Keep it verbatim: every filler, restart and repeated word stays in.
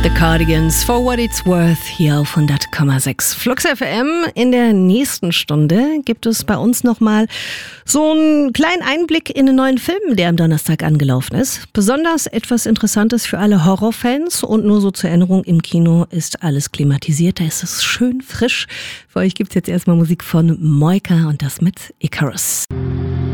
The Cardigans, For What It's Worth, hier auf hundert Komma sechs Flux F M. In der nächsten Stunde gibt es bei uns nochmal so einen kleinen Einblick in den neuen Film, der am Donnerstag angelaufen ist. Besonders etwas Interessantes für alle Horrorfans und nur so zur Erinnerung, im Kino ist alles klimatisiert, da ist es schön frisch. Für euch gibt es jetzt erstmal Musik von Moika und das mit Icarus.